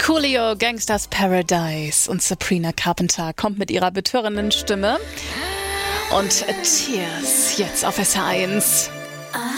Coolio, Gangsters Paradise und Sabrina Carpenter kommt mit ihrer betörenden Stimme. Und Tears jetzt auf SR1.